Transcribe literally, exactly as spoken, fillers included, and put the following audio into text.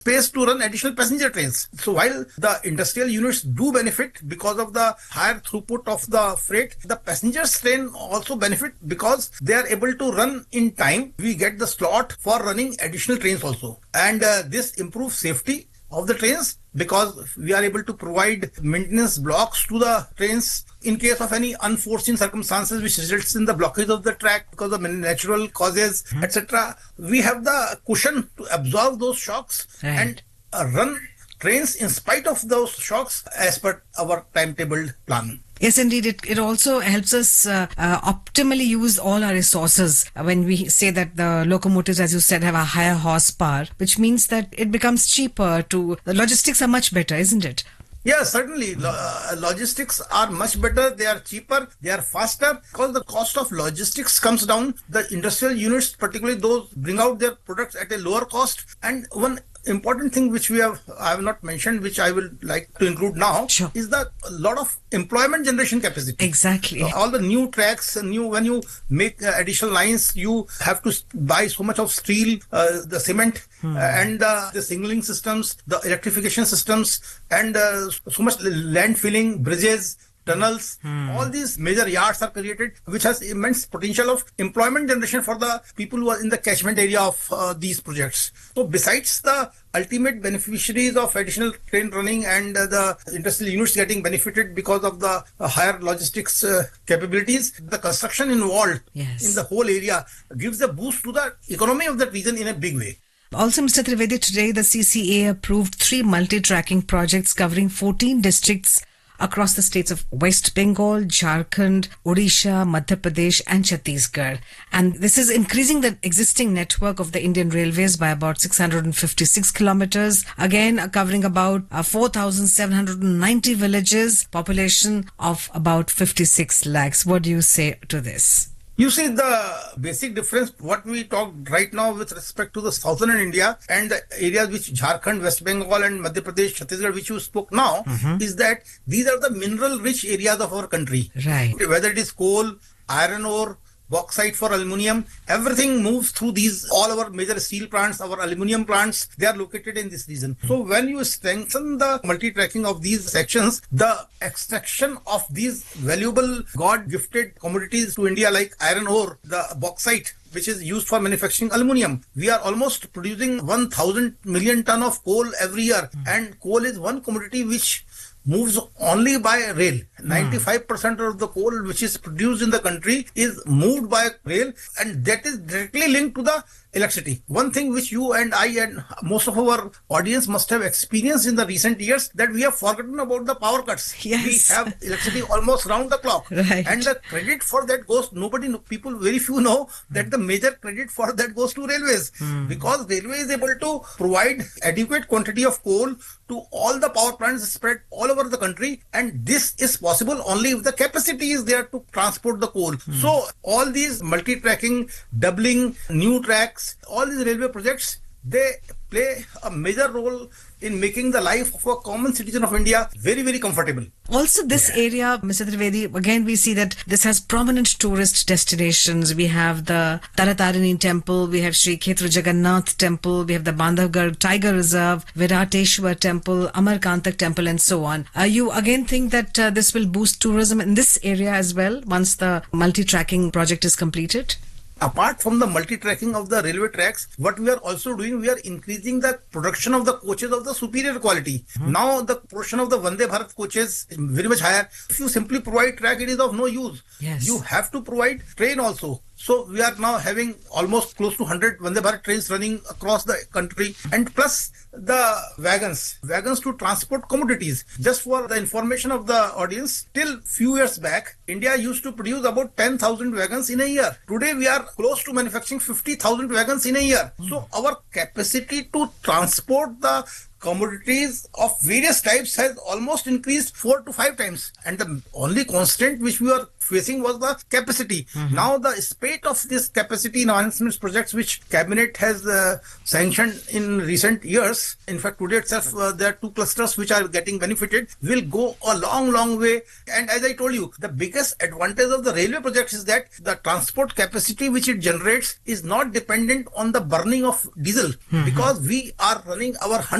space to run additional passenger trains. So while the industrial units do benefit because of the higher throughput of the freight, the passengers train also benefit because they are able to run in time. We get the slot for running additional trains also. And uh, this improves safety of the trains because we are able to provide maintenance blocks to the trains in case of any unforeseen circumstances which results in the blockage of the track because of natural causes, mm-hmm. et cetera. We have the cushion to absorb those shocks right. and uh, run trains in spite of those shocks as per our timetable plan. Yes, indeed. It, it also helps us uh, uh, optimally use all our resources when we say that the locomotives, as you said, have a higher horsepower, which means that it becomes cheaper to... The logistics are much better, isn't it? Yeah, certainly. Uh, logistics are much better. They are cheaper. They are faster because the cost of logistics comes down. The industrial units, particularly those, bring out their products at a lower cost. And one important thing which we have I have not mentioned, which I will like to include now, sure. is the a lot of employment generation capacity. Exactly. Uh, all the new tracks, new when you make uh, additional lines, you have to buy so much of steel, uh, the cement, hmm. uh, and uh, the signaling systems, the electrification systems, and uh, so much land filling, bridges, tunnels, hmm. all these major yards are created, which has immense potential of employment generation for the people who are in the catchment area of uh, these projects. So besides the ultimate beneficiaries of additional train running and uh, the industrial units getting benefited because of the uh, higher logistics uh, capabilities, the construction involved yes. in the whole area gives a boost to the economy of that region in a big way. Also, Mister Trivedi, today the C C A approved three multi-tracking projects covering fourteen districts across the states of West Bengal, Jharkhand, Odisha, Madhya Pradesh and Chhattisgarh. And this is increasing the existing network of the Indian Railways by about six hundred fifty-six kilometers, again uh, covering about uh, four thousand seven hundred ninety villages, population of about fifty-six lakhs. What do you say to this? You see, the basic difference, what we talked right now with respect to the southern India and the areas which Jharkhand, West Bengal and Madhya Pradesh, Chhattisgarh, which you spoke now, mm-hmm. is that these are the mineral-rich areas of our country. Right. Whether it is coal, iron ore, bauxite for aluminium, everything moves through these, all our major steel plants, our aluminium plants, they are located in this region. So when you strengthen the multi-tracking of these sections, the extraction of these valuable God-gifted commodities to India like iron ore, the bauxite, which is used for manufacturing aluminium. We are almost producing one thousand million ton of coal every year. Mm. And coal is one commodity which moves only by rail. Mm. ninety-five percent of the coal which is produced in the country is moved by rail, and that is directly linked to the electricity. One thing which you and I and most of our audience must have experienced in the recent years, that we have forgotten about the power cuts. Yes. We have electricity almost round the clock. Right. And the credit for that goes, nobody, know, people, very few know that the major credit for that goes to railways. Mm. Because railway is able to provide adequate quantity of coal to all the power plants spread all over the country, and this is possible only if the capacity is there to transport the coal. Mm. So all these multi-tracking, doubling, new tracks, all these railway projects, they play a major role in making the life of a common citizen of India very, very comfortable. Also, this yeah. area, Mister Trivedi, again, we see that this has prominent tourist destinations. We have the Taratarini Temple, we have Sri Kshetra Jagannath Temple, we have the Bandhavgarh Tiger Reserve, Virateshwar Temple, Amarkantak Temple, and so on. Uh, you again think that uh, this will boost tourism in this area as well once the multi-tracking project is completed? Apart from the multi-tracking of the railway tracks, what we are also doing, we are increasing the production of the coaches of the superior quality. Mm-hmm. Now the production of the Vande Bharat coaches is very much higher. If you simply provide track, it is of no use. Yes. You have to provide train also. So we are now having almost close to one hundred Vande Bharat trains running across the country, and plus the wagons, wagons to transport commodities. Just for the information of the audience, till few years back, India used to produce about ten thousand wagons in a year. Today we are close to manufacturing fifty thousand wagons in a year. Mm. So our capacity to transport the commodities of various types has almost increased four to five times. And the only constant which we are facing was the capacity. Mm-hmm. Now the spate of this capacity enhancement projects which cabinet has uh, sanctioned in recent years, in fact today itself uh, there are two clusters which are getting benefited, will go a long long way. And as I told you, the biggest advantage of the railway projects is that the transport capacity which it generates is not dependent on the burning of diesel, mm-hmm. because we are running our